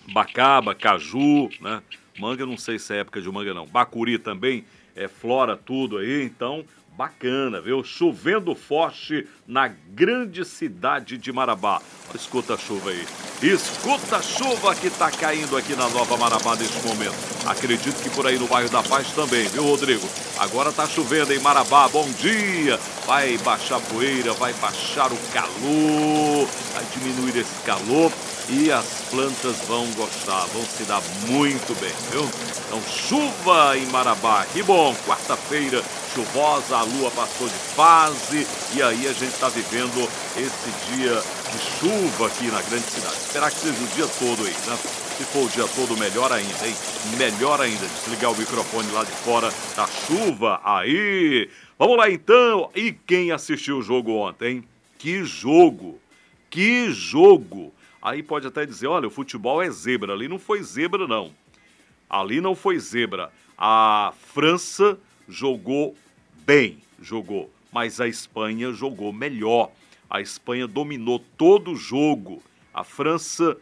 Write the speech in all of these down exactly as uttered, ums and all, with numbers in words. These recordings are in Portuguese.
Bacaba, caju, né? Manga, não sei se é época de manga, não. Bacuri também, é flora tudo aí, então bacana, viu? Chovendo forte na grande cidade de Marabá. Escuta a chuva aí. Escuta a chuva que tá caindo aqui na Nova Marabá neste momento. Acredito que por aí no bairro da Paz também, viu, Rodrigo? Agora tá chovendo em Marabá, bom dia! Vai baixar a poeira, vai baixar o calor, vai diminuir esse calor e as plantas vão gostar, vão se dar muito bem, viu? Então, chuva em Marabá, que bom! Quarta-feira chuvosa, a lua passou de fase e aí a gente está vivendo esse dia de chuva aqui na grande cidade. Esperar que seja o dia todo aí, né? Se for o dia todo, melhor ainda, hein? Melhor ainda, desligar o microfone lá de fora da chuva. Aí! Vamos lá então! E quem assistiu o jogo ontem? Que jogo! Que jogo! Aí pode até dizer, olha, o futebol é zebra. Ali não foi zebra, não. Ali não foi zebra. A França jogou bem, jogou. Mas a Espanha jogou melhor. A Espanha dominou todo o jogo. A França,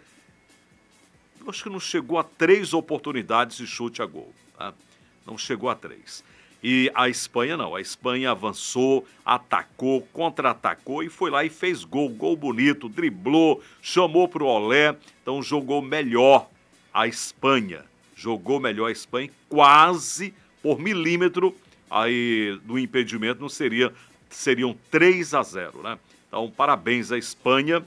eu acho que não chegou a três oportunidades de chute a gol. Tá? Não chegou a três. E a Espanha não. A Espanha avançou, atacou, contra-atacou e foi lá e fez gol. Gol bonito, driblou, chamou pro olé. Então jogou melhor a Espanha. Jogou melhor a Espanha, quase por milímetro. Aí do impedimento não seria, seriam três a zero, né? Então parabéns à Espanha,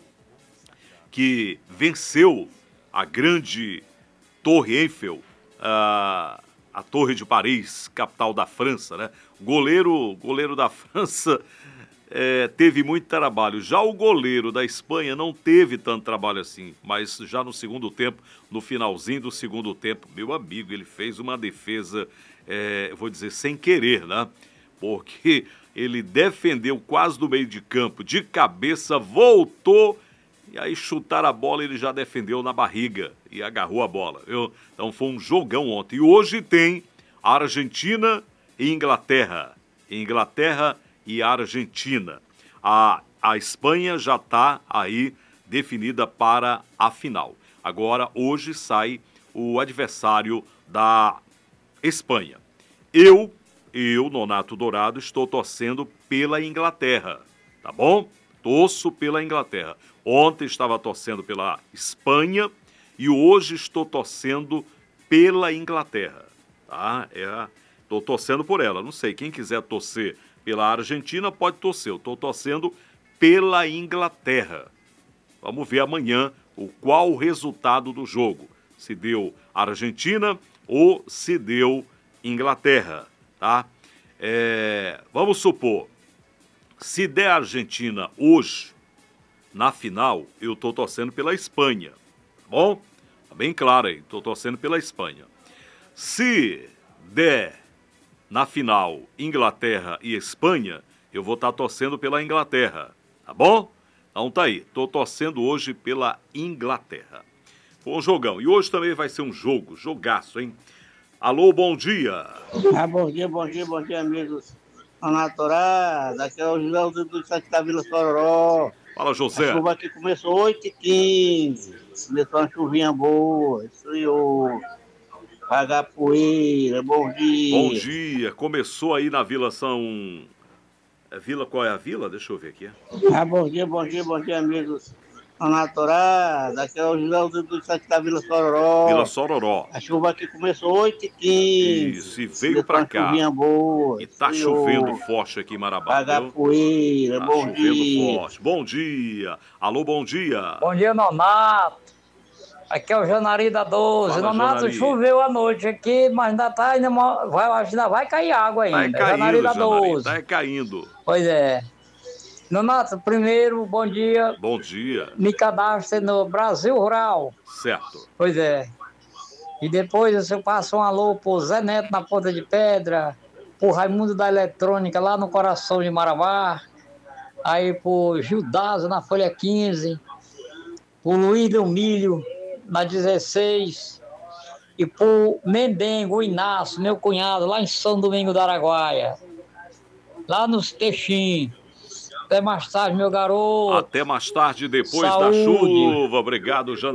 que venceu a grande Torre Eiffel, a, a Torre de Paris, capital da França, né? Goleiro, goleiro da França é, teve muito trabalho. Já o goleiro da Espanha não teve tanto trabalho assim, mas já no segundo tempo, no finalzinho do segundo tempo, meu amigo, ele fez uma defesa, é, vou dizer, sem querer, né? Porque ele defendeu quase do meio de campo, de cabeça, voltou, e aí chutaram a bola, ele já defendeu na barriga e agarrou a bola, viu? Então foi um jogão ontem. E hoje tem Argentina e Inglaterra. Inglaterra e Argentina. A, a Espanha já está aí definida para a final. Agora, hoje sai o adversário da Espanha. Eu, eu, Nonato Dourado, estou torcendo pela Inglaterra, tá bom? Torço pela Inglaterra. Ontem estava torcendo pela Espanha e hoje estou torcendo pela Inglaterra, tá? É, estou torcendo por ela. Não sei, quem quiser torcer pela Argentina pode torcer. Eu estou torcendo pela Inglaterra. Vamos ver amanhã o qual o resultado do jogo. Se deu Argentina ou se deu Inglaterra, tá? É, vamos supor, se der Argentina hoje, na final, eu estou torcendo pela Espanha, tá bom? Tá bem claro aí, estou torcendo pela Espanha. Se der na final Inglaterra e Espanha, eu vou estar torcendo pela Inglaterra, tá bom? Então tá aí, estou torcendo hoje pela Inglaterra. Foi um jogão, e hoje também vai ser um jogo, jogaço, hein? Alô, bom dia. Ah, bom dia, bom dia, bom dia, amigos. Naturá, daqui é o José do Santo da Vila Sororó. Fala, José. A chuva aqui começou oito e quinze. Começou uma chuvinha boa, esfriou. Pagar poeira, bom dia. Bom dia. Começou aí na Vila São... É Vila, qual é a vila? Deixa eu ver aqui. Ah, bom dia, bom dia, bom dia, amigos. Naturá, daqui é o José do Santo da Vila Sororó. Vila Sororó. A chuva aqui começou oito e quinze. Isso, e veio pra cá. Chuvinha boa, e tá esfriou. chovendo forte aqui em Marabá, Pagar viu? poeira, Tá bom chovendo dia. forte. Bom dia. Alô, bom dia. Bom dia, Nonato. Aqui é o Janari da doze. Fala, Nonato, Janari. choveu a noite aqui, mas ainda tá, ainda vai, ainda vai cair água ainda. Tá caindo, Janari da Janari. doze. Tá caindo. Pois é. Nonato, primeiro, bom dia. Bom dia. Me cadastre no Brasil Rural. Certo. Pois é. E depois eu passo um alô pro Zé Neto na Ponta de Pedra, pro Raimundo da Eletrônica lá no coração de Marabá, aí pro Gildazo na Folha quinze, pro Luiz do Milho na dezesseis, e pro Mendengo, o Inácio, meu cunhado, lá em São Domingo do Araguaia, lá nos Texim. Até mais tarde, meu garoto. Até mais tarde, depois Saúde. da chuva. Obrigado, Janari.